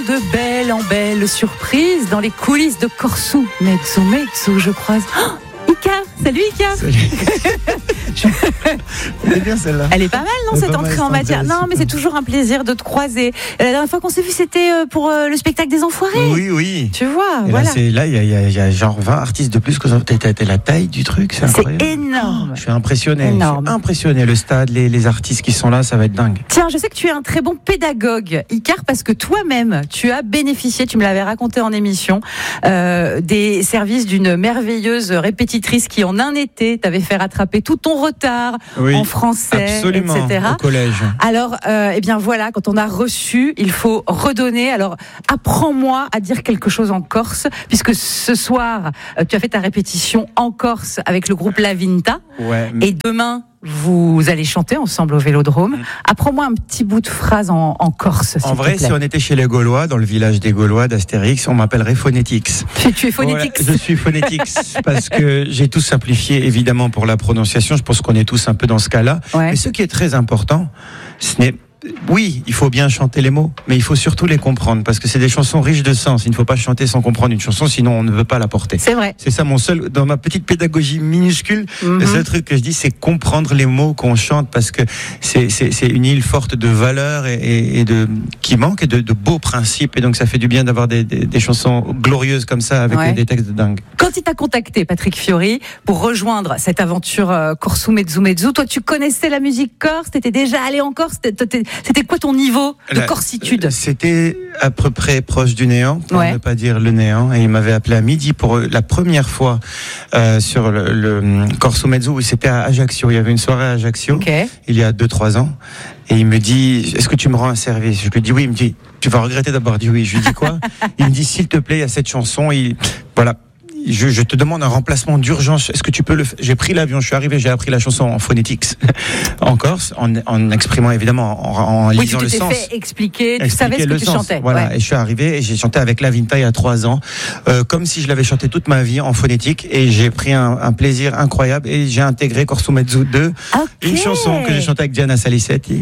de belle en belle surprise dans les coulisses de Corso Mezzo Mezzo. Je croise Icar. Salut Icar. Salut. Elle est bien celle-là. Elle est pas mal, non, cette entrée en matière. Non, mais c'est toujours un plaisir de te croiser. La dernière fois qu'on s'est vu, c'était pour le spectacle des Enfoirés. Oui. Tu vois, et voilà. Là, il y a genre 20 artistes de plus que ça. T'as la taille du truc, c'est incroyable. C'est énorme. Je suis impressionné. Énorme. Le stade, les artistes qui sont là, ça va être dingue. Tiens, je sais que tu es un très bon pédagogue, Icar, parce que toi-même, tu as bénéficié, tu me l'avais raconté en émission, des services d'une merveilleuse répétitrice qui, en un été, t'avait fait rattraper tout ton retard en français, absolument, etc. Au collège. Alors, eh bien voilà, quand on a reçu, il faut redonner. Alors, apprends-moi à dire quelque chose en corse, puisque ce soir, tu as fait ta répétition en Corse avec le groupe La Vinta. Ouais. Et demain, vous allez chanter ensemble au Vélodrome. Apprends-moi un petit bout de phrase en Corse, s'il En vrai, te plaît. si on était chez les Gaulois, dans le village des Gaulois d'Astérix, on m'appellerait Phonetics. Tu es Phonetics. Voilà, je suis Phonetics parce que j'ai tout simplifié, évidemment, pour la prononciation. Je pense qu'on est tous un peu dans ce cas-là. Ouais. Mais ce qui est très important, ce n'est oui, il faut bien chanter les mots, mais il faut surtout les comprendre parce que c'est des chansons riches de sens. Il ne faut pas chanter sans comprendre une chanson, sinon on ne veut pas la porter. C'est vrai. C'est ça mon seul, dans ma petite pédagogie minuscule, le seul truc que je dis, c'est comprendre les mots qu'on chante parce que c'est une île forte de valeurs et qui manque et de beaux principes. Et donc ça fait du bien d'avoir des chansons glorieuses comme ça avec des textes de dingue. Quand il t'a contacté, Patrick Fiori, pour rejoindre cette aventure Corso Mezzo Mezzo, toi tu connaissais la musique corse, t'étais déjà allé en Corse, c'était quoi ton niveau de corsitude? C'était à peu près proche du néant, pour ne pas dire le néant. Et il m'avait appelé à midi pour la première fois sur le Corso Mezzo, où c'était à Ajaccio. Il y avait une soirée à Ajaccio, il y a 2-3 ans. Et il me dit, est-ce que tu me rends un service? Je lui dis oui. Il me dit, tu vas regretter d'avoir dit oui. Je lui dis quoi? Il me dit, s'il te plaît, il y a cette chanson. Voilà. Je te demande un remplacement d'urgence. Est-ce que tu peux le faire? J'ai pris l'avion, je suis arrivé, j'ai appris la chanson en phonetics en Corse, en exprimant évidemment, en lisant le sens. Oui, tu t'es fait expliquer, tu savais ce que tu chantais. Voilà, et je suis arrivé et j'ai chanté avec La Vinta il y a 3 ans, comme si je l'avais chanté toute ma vie en phonétique, et j'ai pris un plaisir incroyable et j'ai intégré Corso Mezzo 2, une chanson que j'ai chantée avec Diana Salicetti,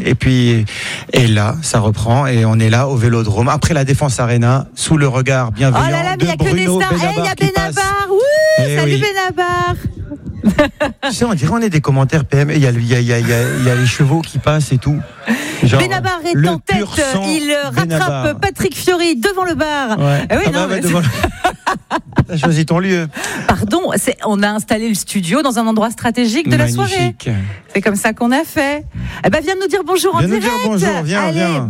et là, ça reprend et on est là au Vélodrome, après la Défense Arena, sous le regard bienveillant de Bruno Benabar qui passe. Salut Benabar. Tu sais, on dirait on est des commentaires PM. Il y a les chevaux qui passent et tout. Genre, Benabar est en tête. Il rattrape Patrick Fiori devant le bar. Ouais. Devant T'as choisi ton lieu. Pardon, on a installé le studio dans un endroit stratégique de la soirée. C'est comme ça qu'on a fait. Eh ben, viens nous dire bonjour en direct. Dire bonjour, viens.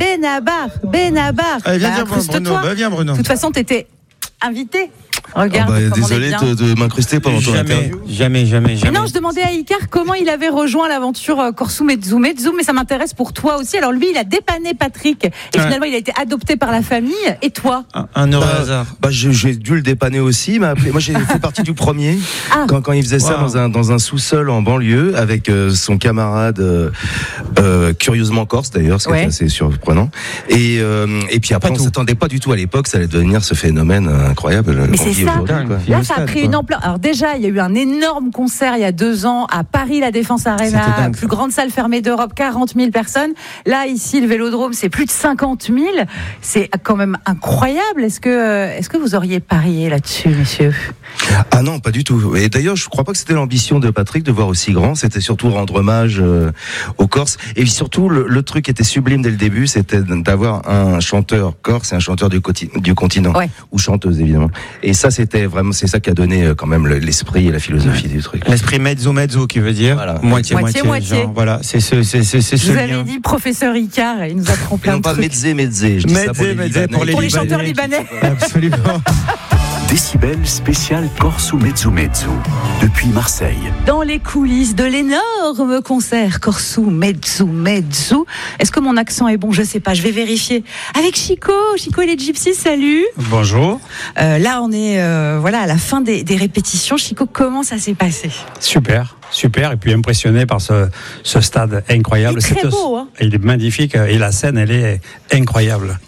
Benabar. Allez, viens dire Bruno. Viens Bruno. De toute façon, t'étais invité. Regarde, désolé de m'incruster pendant ton interview. Jamais. Mais non, je demandais à Icar comment il avait rejoint l'aventure Corso Mezzo Mezzo, mais ça m'intéresse pour toi aussi. Alors lui, il a dépanné Patrick et finalement il a été adopté par la famille. Et toi? Un heureux hasard. J'ai dû le dépanner aussi. Il m'a appelé. Moi, j'ai fait partie du premier quand il faisait ça dans un sous-sol en banlieue avec son camarade curieusement corse d'ailleurs, ce qui est assez surprenant. Et puis après, on s'attendait pas du tout à l'époque, ça allait devenir ce phénomène incroyable. Mais c'est ça. Là, ça a pris une ampleur. Alors déjà, il y a eu un énorme concert il y a 2 ans à Paris, la Défense Arena, plus grande salle fermée d'Europe, 40 000 personnes. Là, ici, le Vélodrome, c'est plus de 50 000. C'est quand même incroyable. Est-ce que vous auriez parié là-dessus, monsieur? Ah non, pas du tout. Et d'ailleurs, je crois pas que c'était l'ambition de Patrick de voir aussi grand. C'était surtout rendre hommage aux Corses. Et surtout, le truc qui était sublime dès le début, c'était d'avoir un chanteur corse et un chanteur du continent. Ou chanteuse, évidemment. Et ça, c'était vraiment, c'est ça qui a donné quand même l'esprit et la philosophie du truc. L'esprit mezzo, qui veut dire moitié. Genre, voilà, c'est ce Je vous avais dit professeur Icar, il nous apprend plein de trucs. Non, pas mezzé. Je dis ça pour les chanteurs libanais. Absolument. Décibel spécial Corso Mezzo Mezzo, depuis Marseille. Dans les coulisses de l'énorme concert Corso Mezzo Mezzo. Est-ce que mon accent est bon? Je sais pas, je vais vérifier. Avec Chico et les Gypsies, salut. Bonjour. Là, on est à la fin des répétitions. Chico, comment ça s'est passé? Super, et puis impressionné par ce stade incroyable. Il est très beau, hein. Il est magnifique et la scène, elle est incroyable.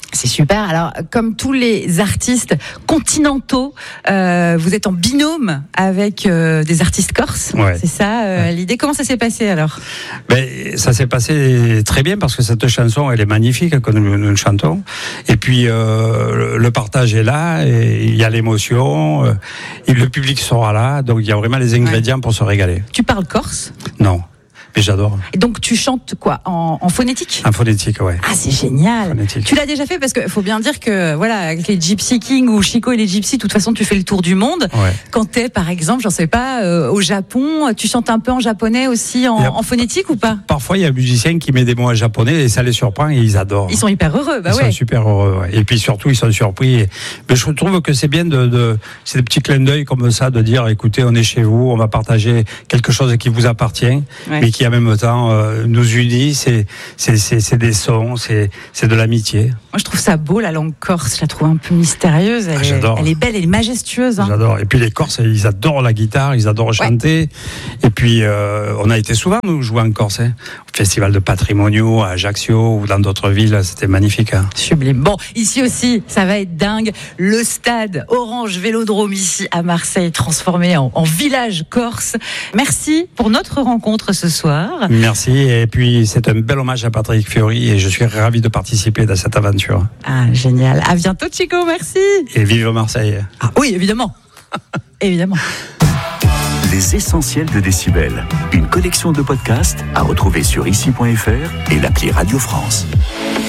C'est super. Alors, comme tous les artistes continentaux, vous êtes en binôme avec des artistes corses. Ouais. C'est ça l'idée. Comment ça s'est passé alors ? Ça s'est passé très bien parce que cette chanson, elle est magnifique que nous chantons. Et puis le partage est là, et il y a l'émotion, et le public sera là. Donc il y a vraiment les ingrédients pour se régaler. Tu parles corse ? Non. Mais j'adore. Et donc tu chantes quoi, en phonétique ? En phonétique, ouais. Ah, c'est génial. Phonétique. Tu l'as déjà fait parce qu'il faut bien dire que voilà, avec les Gypsy Kings ou Chico et les Gypsy, de toute façon tu fais le tour du monde. Ouais. Quand t'es par exemple, j'en sais pas, au Japon, tu chantes un peu en japonais aussi en phonétique ou pas ? Parfois il y a un musicien qui met des mots en japonais et ça les surprend et ils adorent. Ils sont hyper heureux, Ils sont super heureux, ouais. Et puis surtout ils sont surpris. Mais je trouve que c'est bien c'est des petits clins d'œil comme ça, de dire écoutez, on est chez vous, on va partager quelque chose qui vous appartient, mais qui en même temps nous unit. C'est des sons, c'est de l'amitié. Moi je trouve ça beau, la langue corse, je la trouve un peu mystérieuse. J'adore. Elle est belle, elle est majestueuse. Hein. J'adore. Et puis les Corses, ils adorent la guitare, ils adorent chanter. Et puis on a été souvent nous jouer en Corse, au festival de Patrimonio à Ajaccio ou dans d'autres villes, c'était magnifique. Hein. Sublime. Bon, ici aussi, ça va être dingue. Le stade Orange Vélodrome ici à Marseille, transformé en village corse. Merci pour notre rencontre ce soir. Merci. Et puis c'est un bel hommage à Patrick Fiori et je suis ravi de participer dans cette aventure. Ah, génial. À bientôt, Chico. Merci. Et vive Marseille. Ah oui, évidemment. Évidemment. Les essentiels de Décibel. Une collection de podcasts à retrouver sur ici.fr et l'appli Radio France.